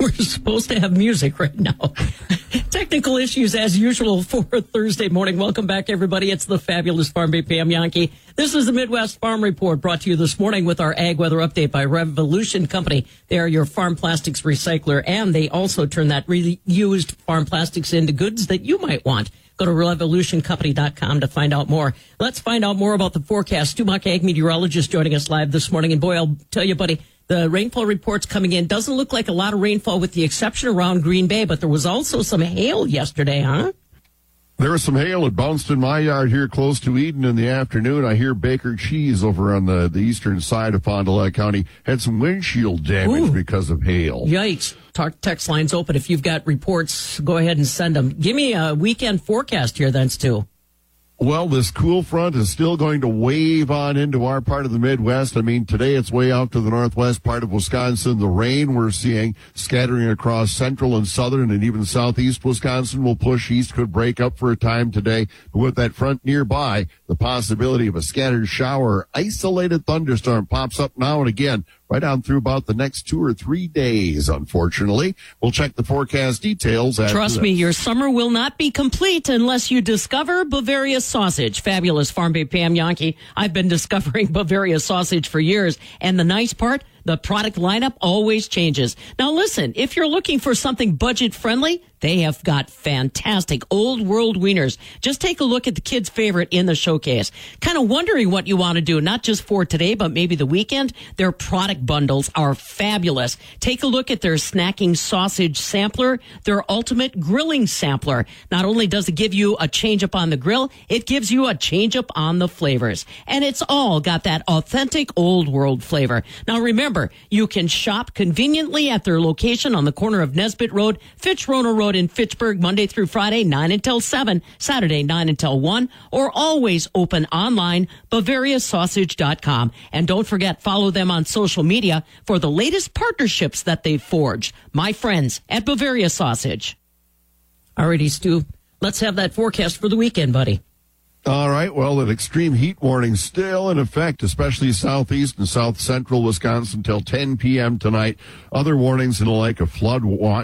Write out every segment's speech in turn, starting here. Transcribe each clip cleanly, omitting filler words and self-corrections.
We're supposed to have music right now. Technical issues as usual for Thursday morning. Welcome back, everybody. It's the fabulous Farm Bay Pam Yankee. This is the Midwest Farm Report brought to you this morning with our Ag Weather Update by Revolution Company. They are your farm plastics recycler, and they also turn that reused farm plastics into goods that you might want. Go to revolutioncompany.com to find out more. Let's find out more about the forecast. Stu Muck, ag meteorologist, joining us live this morning. And boy, I'll tell you, buddy, the rainfall report's coming in. Doesn't look like a lot of rainfall with the exception around Green Bay, but there was also some hail yesterday, huh? There was some hail. It bounced in my yard here close to Eden in the afternoon. I hear Baker Cheese over on the eastern side of Fond du Lac County had some windshield damage because of hail. Yikes. Text lines open. If you've got reports, go ahead and send them. Give me a weekend forecast here then, Stu. Well, this cool front is still going to wave on into our part of the Midwest. I mean, today it's way out to the northwest part of Wisconsin. The rain we're seeing scattering across central and southern and even southeast Wisconsin will push east, could break up for a time today. But with that front nearby, the possibility of a scattered shower, isolated thunderstorm pops up now and again right on through about the next 2 or 3 days, unfortunately. We'll check the forecast details after Trust me, your summer will not be complete unless you discover Bavaria sausage. Fabulous Farm Bay Pam Yankee. I've been discovering Bavaria sausage for years. And the nice part, the product lineup always changes. Now listen, if you're looking for something budget friendly, they have got fantastic old world wieners. Just take a look at the kids' favorite in the showcase. Kind of wondering what you want to do, not just for today, but maybe the weekend. Their product bundles are fabulous. Take a look at their snacking sausage sampler, their ultimate grilling sampler. Not only does it give you a change up on the grill, it gives you a change up on the flavors. And it's all got that authentic old world flavor. Now remember, you can shop conveniently at their location on the corner of Nesbitt Road, Fitch-Rona Road in Fitchburg, Monday through Friday, 9 until 7, Saturday, 9 until 1, or always open online, BavariaSausage.com. And don't forget, follow them on social media for the latest partnerships that they've forged. My friends at Bavaria Sausage. Alrighty, Stu, let's have that forecast for the weekend, buddy. All right. Well, an extreme heat warning still in effect, especially southeast and south central Wisconsin till 10 p.m. tonight. Other warnings in the like of flood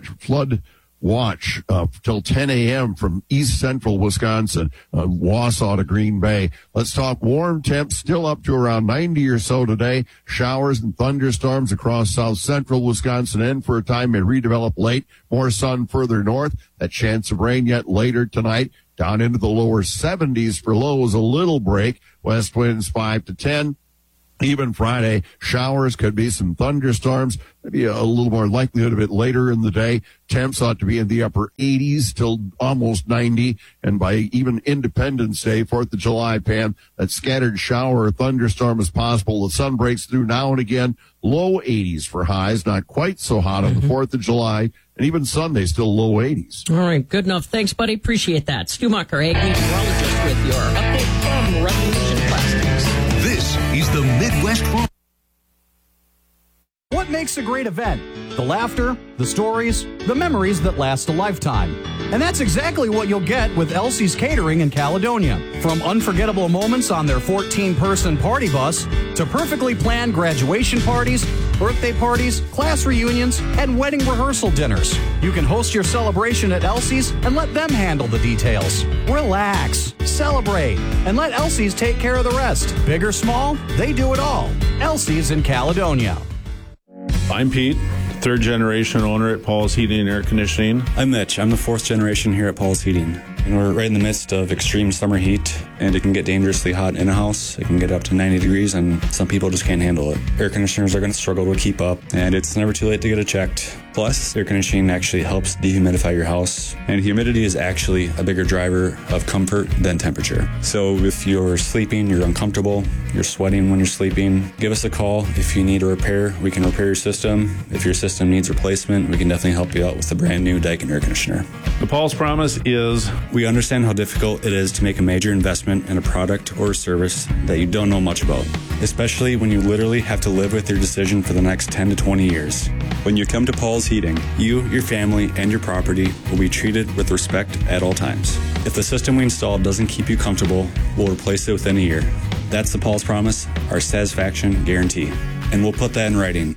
watch till 10 a.m. from east central Wisconsin, Wausau to Green Bay. Let's talk warm temps, still up to around 90 or so today. Showers and thunderstorms across south central Wisconsin and for a time may redevelop late. More sun further north. That chance of rain yet later tonight. Down into the lower 70s for lows, a little break. West winds 5 to 10. Even Friday, showers, could be some thunderstorms, maybe a little more likelihood of it later in the day. Temps ought to be in the upper 80s till almost 90. And by even Independence Day, 4th of July, Pam, that scattered shower or thunderstorm is possible. The sun breaks through now and again. Low 80s for highs, not quite so hot on the 4th of July. And even Sunday, still low 80s. All right, good enough. Thanks, buddy. Appreciate that. Stu Mucker, ag meteorologist, with your update from Revolution Plastics. This is the Midwest Farm. What makes a great event? The laughter, the stories, the memories that last a lifetime. And that's exactly what you'll get with Elsie's Catering in Caledonia. From unforgettable moments on their 14-person party bus to perfectly planned graduation parties, birthday parties, class reunions, and wedding rehearsal dinners. You can host your celebration at Elsie's and let them handle the details. Relax, celebrate, and let Elsie's take care of the rest. Big or small, they do it all. Elsie's in Caledonia. I'm Pete, third generation owner at Paul's Heating and Air Conditioning. I'm Mitch. I'm the fourth generation here at Paul's Heating. And we're right in the midst of extreme summer heat, and it can get dangerously hot in a house. It can get up to 90 degrees, and some people just can't handle it. Air conditioners are going to struggle to keep up, and it's never too late to get it checked. Plus, air conditioning actually helps dehumidify your house, and humidity is actually a bigger driver of comfort than temperature. So if you're sleeping, you're uncomfortable, you're sweating when you're sleeping, give us a call. If you need a repair, we can repair your system. If your system needs replacement, we can definitely help you out with a brand new Daikin air conditioner. The Paul's promise is, we understand how difficult it is to make a major investment in a product or a service that you don't know much about, especially when you literally have to live with your decision for the next 10 to 20 years. When you come to Paul's Heating, you, your family, and your property will be treated with respect at all times. If the system we installed doesn't keep you comfortable, we'll replace it within a year. That's the Paul's promise, our satisfaction guarantee. And we'll put that in writing.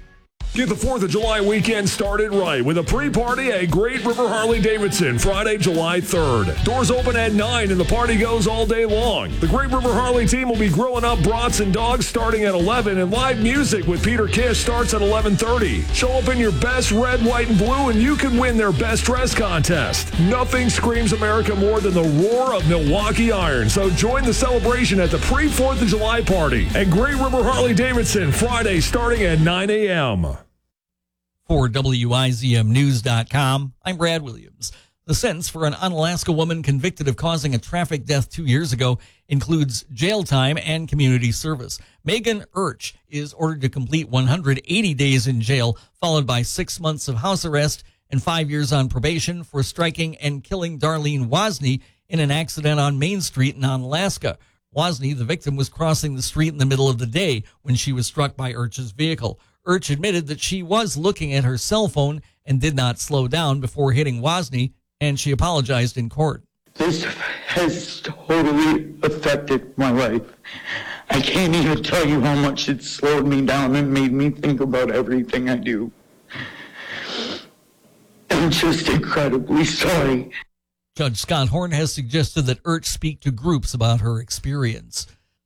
Get the 4th of July weekend started right with a pre-party at Great River Harley-Davidson Friday, July 3rd. Doors open at 9 and the party goes all day long. The Great River Harley team will be grilling up brats and dogs starting at 11, and live music with Peter Kish starts at 11:30. Show up in your best red, white, and blue and you can win their best dress contest. Nothing screams America more than the roar of Milwaukee Iron, so join the celebration at the pre-4th of July party at Great River Harley-Davidson Friday starting at 9 a.m. For WIZMnews.com, I'm Brad Williams. The sentence for an Unalaska woman convicted of causing a traffic death 2 years ago includes jail time and community service. Megan Urch is ordered to complete 180 days in jail, followed by 6 months of house arrest and 5 years on probation for striking and killing Darlene Wozni in an accident on Main Street in Unalaska. Wozni, the victim, was crossing the street in the middle of the day when she was struck by Urch's vehicle. Urch admitted that she was looking at her cell phone and did not slow down before hitting Wozni, and she apologized in court. This has totally affected my life. I can't even tell you how much it slowed me down and made me think about everything I do. I'm just incredibly sorry. Judge Scott Horn has suggested that Urch speak to groups about her experience.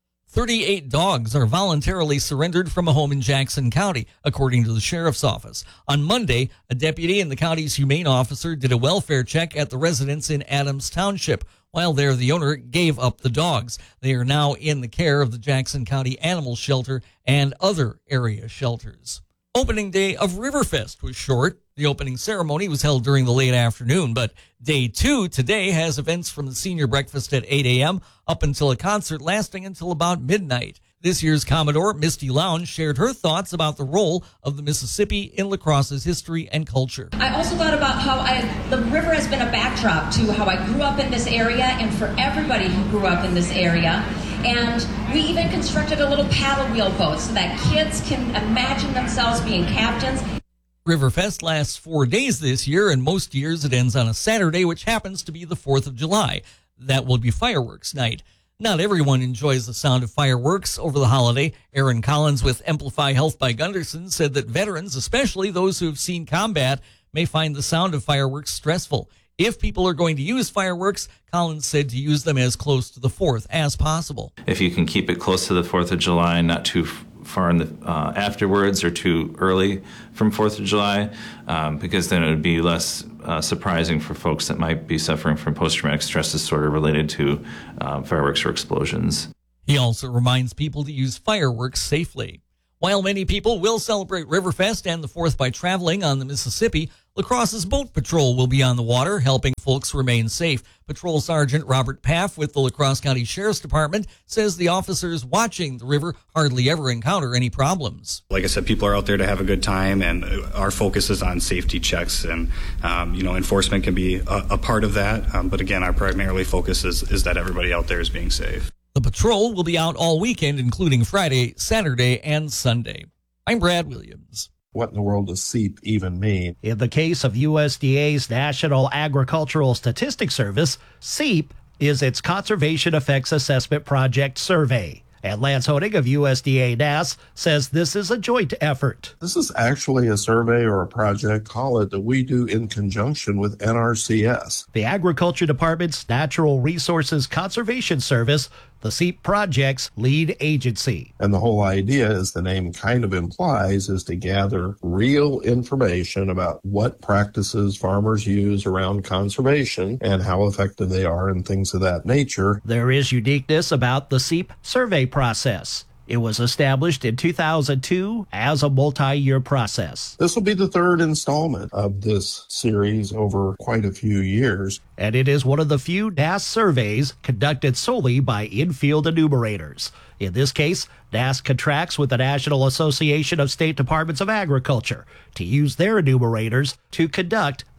38 dogs are voluntarily surrendered from a home in Jackson County, according to the sheriff's office. On Monday, a deputy and the county's humane officer did a welfare check at the residence in Adams Township. While there, the owner gave up the dogs. They are now in the care of the Jackson County Animal Shelter and other area shelters. Opening day of Riverfest was short. The opening ceremony was held during the late afternoon, but day 2 today has events from the senior breakfast at 8 a.m. up until a concert lasting until about midnight. This year's Commodore, Misty Lounge, shared her thoughts about the role of the Mississippi in lacrosse's history and culture. I also thought about how the river has been a backdrop to how I grew up in this area and for everybody who grew up in this area. And we even constructed a little paddle wheel boat so that kids can imagine themselves being captains. Riverfest lasts 4 days this year, and most years it ends on a Saturday, which happens to be the 4th of July. That will be fireworks night. Not everyone enjoys the sound of fireworks over the holiday. Aaron Collins with Amplify Health by Gunderson said that veterans, especially those who have seen combat, may find the sound of fireworks stressful. If people are going to use fireworks, Collins said to use them as close to the 4th as possible. If you can keep it close to the 4th of July and not too far in the afterwards or too early from 4th of July, because then it would be less surprising for folks that might be suffering from post-traumatic stress disorder related to fireworks or explosions. He also reminds people to use fireworks safely. While many people will celebrate Riverfest and the 4th by traveling on the Mississippi, La Crosse's boat patrol will be on the water, helping folks remain safe. Patrol Sergeant Robert Paff with the La Crosse County Sheriff's Department says the officers watching the river hardly ever encounter any problems. Like I said, people are out there to have a good time, and our focus is on safety checks, and enforcement can be a part of that. But again, our primary focus is that everybody out there is being safe. The patrol will be out all weekend, including Friday, Saturday, and Sunday. I'm Brad Williams. What in the world does SEEP even mean? In the case of USDA's National Agricultural Statistics Service, SEEP is its Conservation Effects Assessment Project survey. And Lance Honig of USDA NASS says this is a joint effort. This is actually a survey or a project, call it, that we do in conjunction with NRCS. The Agriculture Department's Natural Resources Conservation Service, the SEEP project's lead agency. And the whole idea, as the name kind of implies, is to gather real information about what practices farmers use around conservation and how effective they are and things of that nature. There is uniqueness about the SEEP survey process. It was established in 2002 as a multi-year process. This will be the third installment of this series over quite a few years. And it is one of the few NASS surveys conducted solely by in-field enumerators. In this case, NASS contracts with the National Association of State Departments of Agriculture to use their enumerators to conduct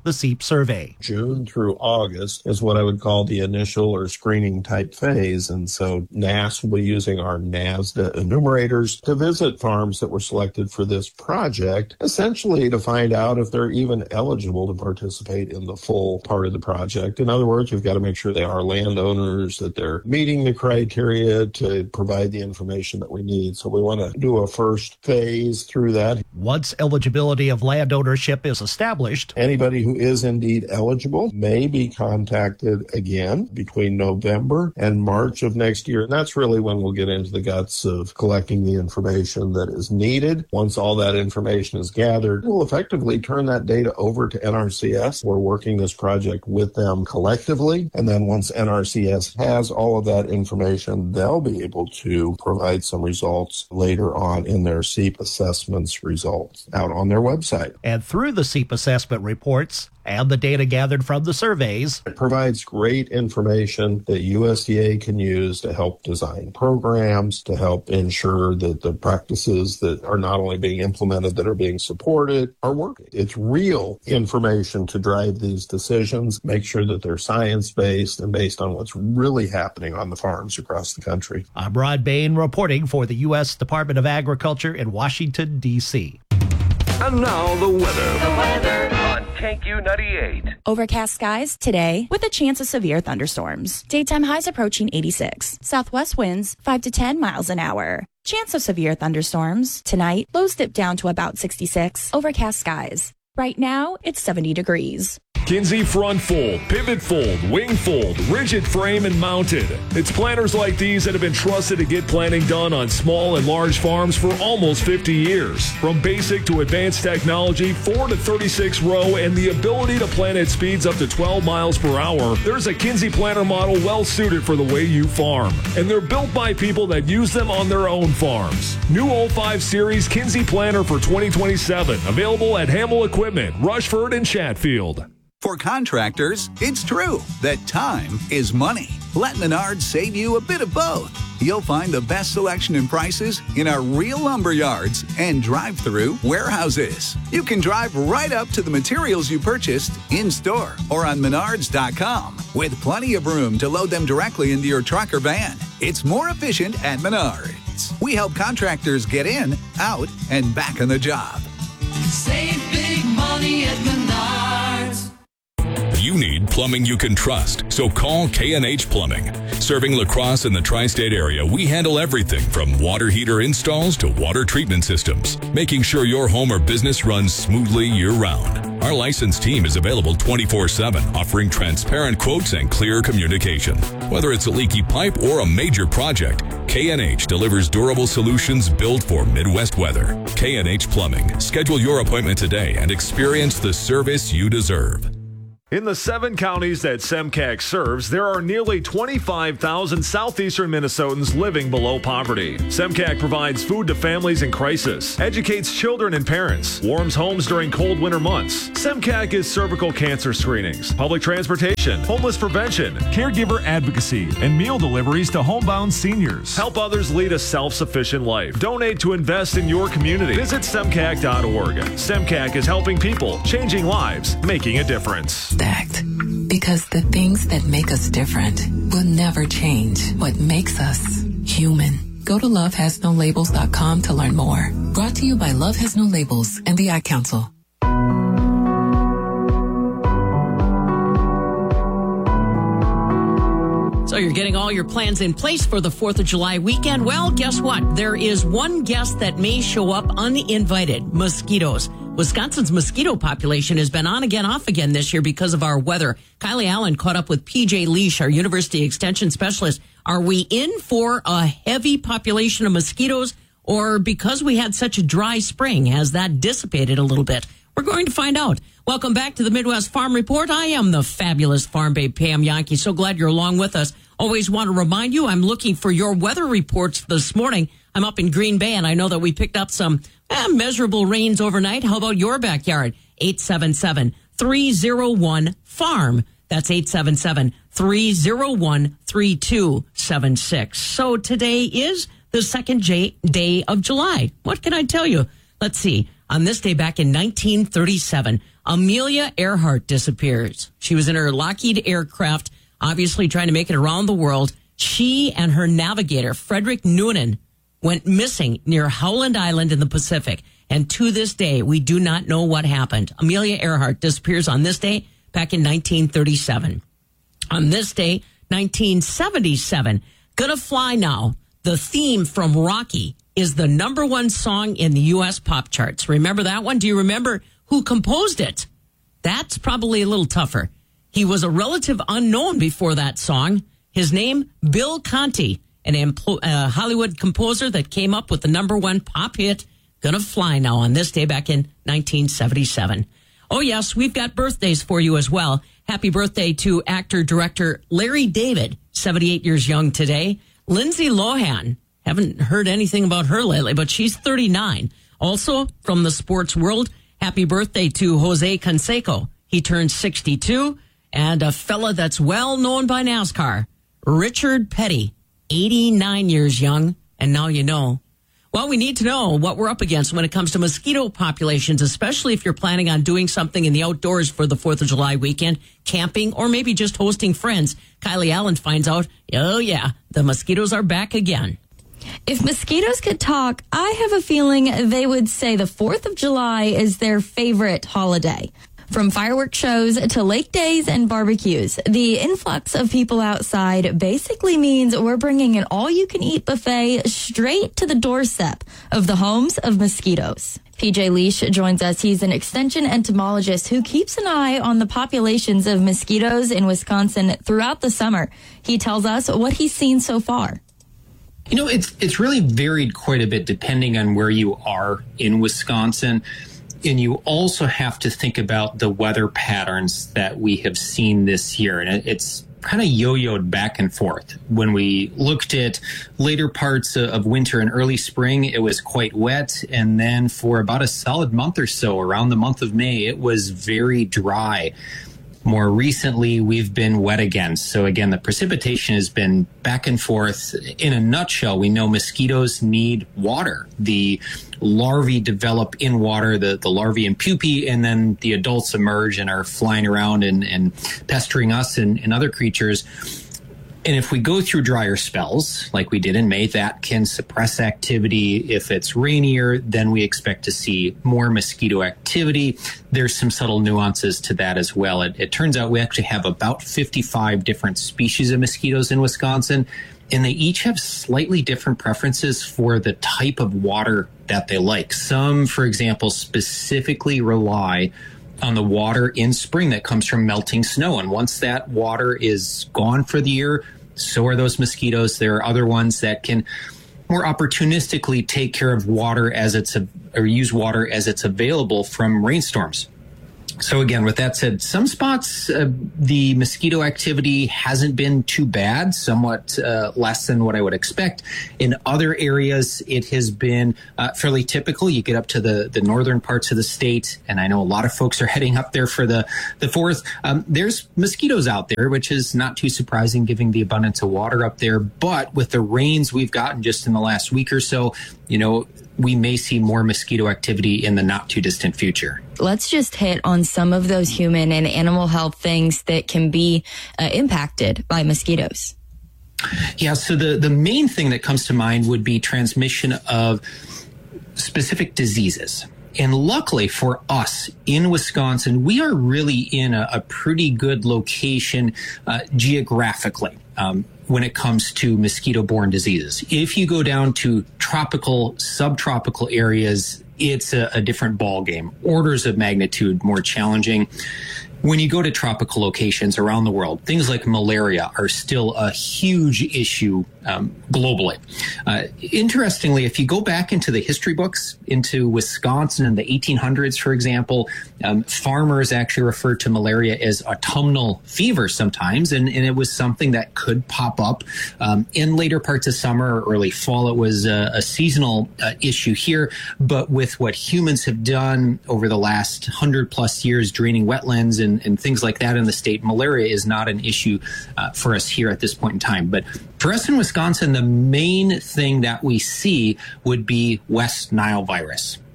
the SEEP survey. June through August is what I would call the initial or screening type phase. And so NASS will be using our NASDA enumerators to visit farms that were selected for this project, essentially to find out if they're even eligible to participate in the full part of the project. In other words, you've got to make sure they are landowners, that they're meeting the criteria to provide the information that we need. So we want to do a first phase through that. Once eligibility of land ownership is established, anybody who is indeed eligible may be contacted again between November and March of next year. And that's really when we'll get into the guts of collecting the information that is needed. Once all that information is gathered, we'll effectively turn that data over to NRCS. We're working this project with them collectively. And then once NRCS has all of that information, they'll be able to provide some results later on in their SEEP assessments results out on their website. And through the SEEP assessment reports and the data gathered from the surveys, it provides great information that USDA can use to help design programs, to help ensure that the practices that are not only being implemented, that are being supported, are working. It's real information to drive these decisions, make sure that they're science-based and based on what's really happening on the farms across the country. I'm Rod Bain reporting for the U.S. Department of Agriculture in Washington, D.C. And now the weather on KQ98. Overcast skies today with a chance of severe thunderstorms. Daytime highs approaching 86. Southwest winds 5 to 10 miles an hour. Chance of severe thunderstorms. Tonight, lows dip down to about 66. Overcast skies. Right now, it's 70 degrees. Kinsey front fold, pivot fold, wing fold, rigid frame and mounted. It's planters like these that have been trusted to get planting done on small and large farms for almost 50 years. From basic to advanced technology, 4 to 36 row, and the ability to plant at speeds up to 12 miles per hour, there's a Kinsey planter model well suited for the way you farm. And they're built by people that use them on their own farms. New 05 Series Kinsey planter for 2027, available at Hamill Equipment, Rushford, and Chatfield. For contractors, it's true that time is money. Let Menards save you a bit of both. You'll find the best selection and prices in our real lumber yards and drive-through warehouses. You can drive right up to the materials you purchased in-store or on Menards.com with plenty of room to load them directly into your truck or van. It's more efficient at Menards. We help contractors get in, out, and back on the job. Save big money at Menards. You need plumbing you can trust, so call K&H Plumbing. Serving La Crosse and the tri-state area, we handle everything from water heater installs to water treatment systems, making sure your home or business runs smoothly year-round. Our licensed team is available 24/7, offering transparent quotes and clear communication. Whether it's a leaky pipe or a major project, K&H delivers durable solutions built for Midwest weather. K&H Plumbing. Schedule your appointment today and experience the service you deserve. In the 7 counties that SEMCAC serves, there are nearly 25,000 southeastern Minnesotans living below poverty. SEMCAC provides food to families in crisis, educates children and parents, warms homes during cold winter months. SEMCAC is cervical cancer screenings, public transportation, homeless prevention, caregiver advocacy, and meal deliveries to homebound seniors. Help others lead a self-sufficient life. Donate to invest in your community. Visit SEMCAC.org. SEMCAC is helping people, changing lives, making a difference. Because the things that make us different will never change what makes us human. Go to lovehasnolabels.com to learn more. Brought to you by Love Has No Labels and the Ad Council. So you're getting all your plans in place for the 4th of July weekend. Well, guess what? There is one guest that may show up uninvited: mosquitoes. Wisconsin's mosquito population has been on again, off again this year because of our weather. Kylie Allen caught up with PJ Leash, our university extension specialist. Are we in for a heavy population of mosquitoes, or because we had such a dry spring, has that dissipated a little bit? We're going to find out. Welcome back to the Midwest Farm Report. I am the fabulous farm babe, Pam Yankee. So glad you're along with us. Always want to remind you, I'm looking for your weather reports this morning. I'm up in Green Bay, and I know that we picked up some measurable rains overnight. How about your backyard? 877-301-FARM. That's 877-301-3276. So today is the second day of July. What can I tell you? Let's see. on this day back in 1937, Amelia Earhart disappears. She was in her Lockheed aircraft, obviously trying to make it around the world. She and her navigator, Frederick Noonan, went missing near Howland Island in the Pacific. And to this day, we do not know what happened. Amelia Earhart disappears on this day back in 1937. On this day, 1977, Gonna Fly Now, the theme from Rocky, is the #1 song in the U.S. pop charts. Remember that one? Do you remember who composed it? That's probably a little tougher. He was a relative unknown before that song. His name, Bill Conti, a Hollywood composer that came up with the #1 pop hit, Gonna Fly Now, on this day back in 1977. Oh, yes, we've got birthdays for you as well. Happy birthday to actor-director Larry David, 78 years young today. Lindsay Lohan, haven't heard anything about her lately, but she's 39. Also, from the sports world, happy birthday to Jose Canseco. He turned 62. And a fella that's well known by NASCAR, Richard Petty, 89 years young. And now you know. Well, we need to know what we're up against when it comes to mosquito populations, especially if you're planning on doing something in the outdoors for the 4th of July weekend, camping, or maybe just hosting friends. Kylie Allen finds out, oh yeah, the mosquitoes are back again. If mosquitoes could talk, I have a feeling they would say the 4th of July is their favorite holiday. From fireworks shows to lake days and barbecues, the influx of people outside basically means we're bringing an all-you-can-eat buffet straight to the doorstep of the homes of mosquitoes. PJ Leash joins us. He's an extension entomologist who keeps an eye on the populations of mosquitoes in Wisconsin throughout the summer. He tells us what he's seen so far. You know, it's really varied quite a bit depending on where you are in Wisconsin. And you also have to think about the weather patterns that we have seen this year. And it's kind of yo-yoed back and forth. When we looked at later parts of winter and early spring, it was quite wet. And then for about a solid month or so, around the month of May, it was very dry. More recently, we've been wet again. So again, the precipitation has been back and forth. In a nutshell, we know mosquitoes need water. The larvae develop in water, the larvae and pupae, and then the adults emerge and are flying around and pestering us and other creatures. And if we go through drier spells, like we did in May, that can suppress activity. If it's rainier, then we expect to see more mosquito activity. There's some subtle nuances to that as well. It turns out we actually have about 55 different species of mosquitoes in Wisconsin, and they each have slightly different preferences for the type of water that they like. Some, for example, specifically rely on the water in spring that comes from melting snow. And once that water is gone for the year, so are those mosquitoes. There are other ones that can more opportunistically take care of water or use water as it's available from rainstorms. So again, with that said, some spots, the mosquito activity hasn't been too bad, somewhat less than what I would expect. In other areas, it has been fairly typical. You get up to the northern parts of the state, and I know a lot of folks are heading up there for the 4th. There's mosquitoes out there, which is not too surprising given the abundance of water up there. But with the rains we've gotten just in the last week or so, you know, we may see more mosquito activity in the not too distant future. Let's just hit on some of those human and animal health things that can be impacted by mosquitoes. Yeah, so the main thing that comes to mind would be transmission of specific diseases. And luckily for us in Wisconsin, we are really in a pretty good location geographically. When it comes to mosquito-borne diseases. If you go down to tropical, subtropical areas, it's a different ballgame, orders of magnitude more challenging. When you go to tropical locations around the world, things like malaria are still a huge issue globally. Interestingly, if you go back into the history books, into Wisconsin in the 1800s, for example, farmers actually referred to malaria as autumnal fever sometimes, and it was something that could pop up in later parts of summer or early fall. It was a seasonal issue here, but with what humans have done over the last 100+ years, draining wetlands and things like that in the state, malaria is not an issue for us here at this point in time. But for us in Wisconsin, the main thing that we see would be West Nile virus.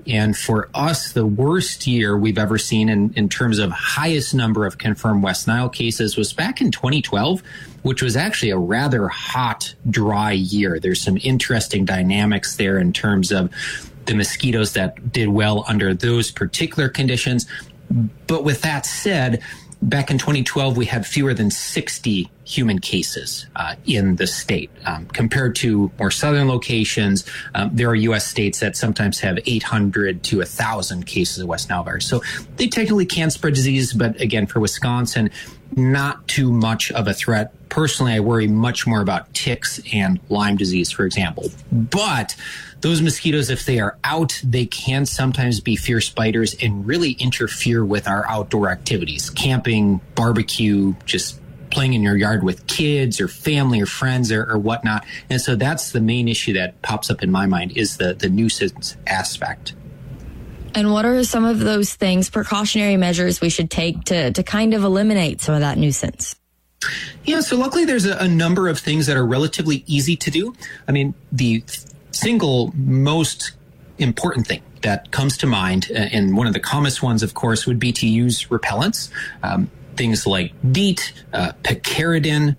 And for us, the worst year we've ever seen in terms of highest number of confirmed West Nile cases was back in 2012, which was actually a rather hot, dry year. There's some interesting dynamics there in terms of the mosquitoes that did well under those particular conditions. But with that said, back in 2012, we had fewer than 60 human cases in the state. Compared to more southern locations, there are U.S. states that sometimes have 800 to 1,000 cases of West Nile virus. So they technically can spread disease, but again, for Wisconsin, not too much of a threat. Personally, I worry much more about ticks and Lyme disease, for example. But those mosquitoes, if they are out, they can sometimes be fierce biters and really interfere with our outdoor activities, camping, barbecue, just playing in your yard with kids or family or friends or whatnot. And so that's the main issue that pops up in my mind is the nuisance aspect. And what are some of those things, precautionary measures we should take to kind of eliminate some of that nuisance? Yeah, so luckily there's a number of things that are relatively easy to do. I mean, the single most important thing that comes to mind, and one of the commonest ones, of course, would be to use repellents. Things like DEET, picaridin,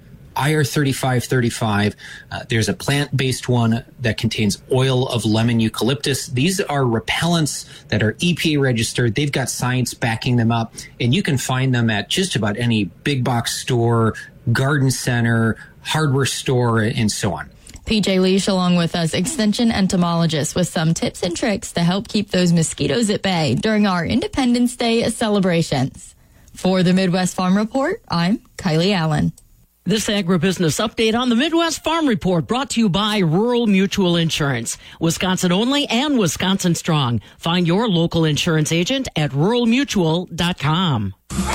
IR3535. There's a plant-based one that contains oil of lemon eucalyptus. These are repellents that are EPA registered. They've got science backing them up, and you can find them at just about any big box store, garden center, hardware store, and so on. PJ Leash along with us, extension entomologist, with some tips and tricks to help keep those mosquitoes at bay during our Independence Day celebrations. For the Midwest Farm Report, I'm Kylie Allen. This agribusiness update on the Midwest Farm Report brought to you by Rural Mutual Insurance. Wisconsin only and Wisconsin strong. Find your local insurance agent at ruralmutual.com.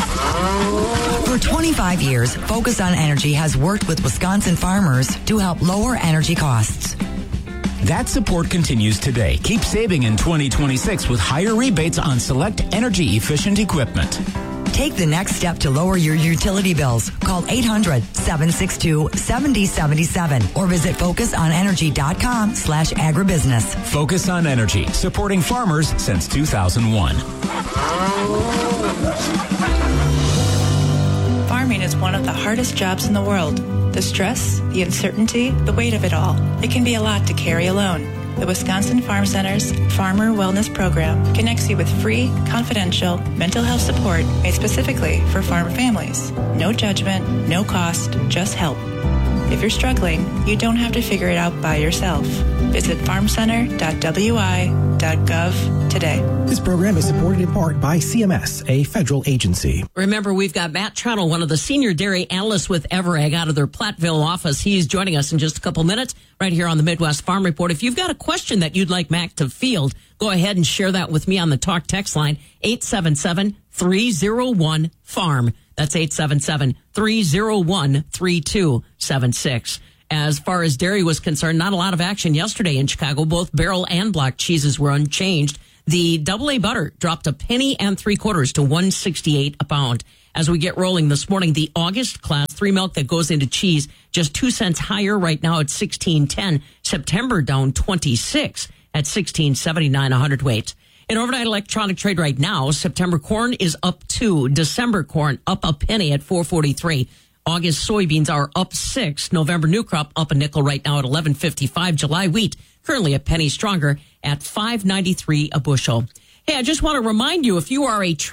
For 25 years, Focus on Energy has worked with Wisconsin farmers to help lower energy costs. That support continues today. Keep saving in 2026 with higher rebates on select energy-efficient equipment. Take the next step to lower your utility bills. Call 800-762-7077 or visit focusonenergy.com/agribusiness. Focus on Energy, supporting farmers since 2001. Farming is one of the hardest jobs in the world. The stress, the uncertainty, the weight of it all. It can be a lot to carry alone. The Wisconsin Farm Center's Farmer Wellness Program connects you with free, confidential mental health support made specifically for farm families. No judgment, no cost, just help. If you're struggling, you don't have to figure it out by yourself. Visit farmcenter.wi.gov today. This program is supported in part by CMS, a federal agency. Remember, we've got Matt Trottle, one of the senior dairy analysts with Everag out of their Platteville office. He's joining us in just a couple minutes right here on the Midwest Farm Report. If you've got a question that you'd like Matt to field, go ahead and share that with me on the talk text line, 877-301-FARM. That's 877-301-3276. As far as dairy was concerned, not a lot of action yesterday in Chicago. Both barrel and block cheeses were unchanged. The AA butter dropped $0.01 3/4 to $1.68 a pound. As we get rolling this morning, the August class 3 milk that goes into cheese just 2 cents higher right now at $16.10. September down 26 at $16.79 a hundredweight. In overnight electronic trade right now, September corn is up 2. December corn up $0.01 at $4.43. August soybeans are up 6. November new crop up a nickel right now at $11.55. July wheat currently $0.01 stronger at $5.93 a bushel. Hey, I just want to remind you, if you are a